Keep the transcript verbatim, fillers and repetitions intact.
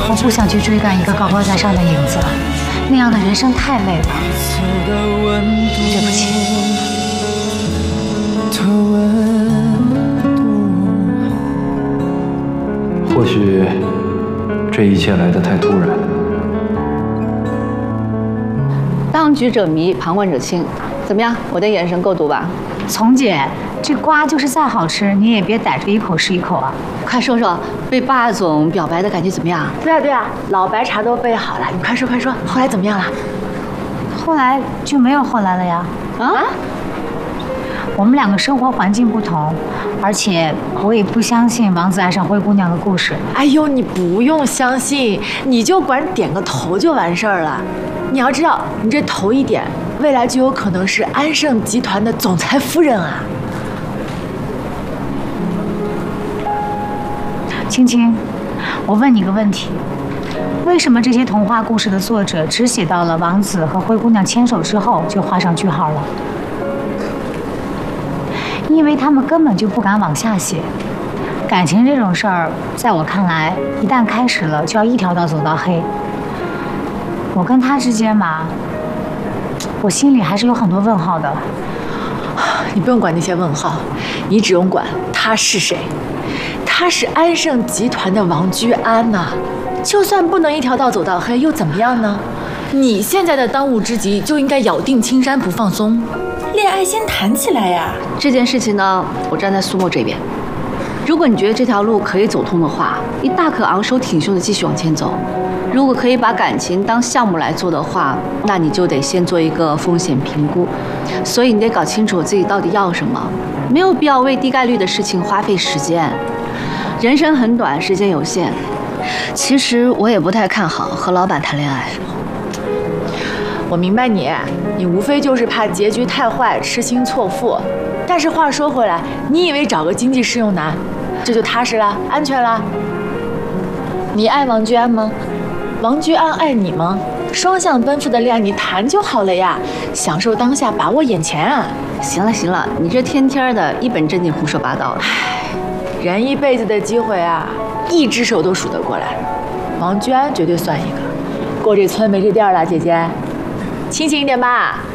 我不想去追赶一个高高在上的影子，那样的人生太累了。对不起。 或许这一切来得太突然。 当局者迷，旁观者清。怎么样，我的眼神够毒吧？ 丛姐，这瓜就是再好吃，你也别逮着一口是一口啊！ 快说说，被霸总表白的感觉怎么样？ 对啊对啊，老白茶都备好了，你快说快说，后来怎么样了？ 后来就没有后来了呀。 啊？ 我们两个生活环境不同，而且我也不相信王子爱上灰姑娘的故事。 哎呦，你不用相信，你就管点个头就完事儿了。你要知道，你这头一点，未来就有可能是安盛集团的总裁夫人啊。 青青，我问你个问题，为什么这些童话故事的作者只写到了王子和灰姑娘牵手之后就画上句号了？因为他们根本就不敢往下写。感情这种事儿，在我看来，一旦开始了，就要一条道走到黑。我跟他之间嘛，我心里还是有很多问号的。 你不用管那些问号，你只用管他是谁。他是安盛集团的王居安呐、啊，就算不能一条道走到黑，又怎么样呢？你现在的当务之急就应该咬定青山不放松， 恋爱先谈起来呀。 这件事情呢，我站在苏沫这边。如果你觉得这条路可以走通的话，你大可昂首挺胸的继续往前走。如果可以把感情当项目来做的话，那你就得先做一个风险评估。所以你得搞清楚自己到底要什么，没有必要为低概率的事情花费时间。人生很短，时间有限。其实我也不太看好和老板谈恋爱。 我明白你，你无非就是怕结局太坏，痴心错付。但是话说回来，你以为找个经济适用男，这就踏实了，安全了？你爱王居安吗？王居安爱你吗？双向奔赴的恋爱你谈就好了呀，享受当下，把握眼前啊！ 行了行了，你这天天的一本正经胡说八道了。 唉，人一辈子的机会啊，一只手都数得过来。王居安绝对算一个，过这村没这店了，姐姐，清醒一点吧。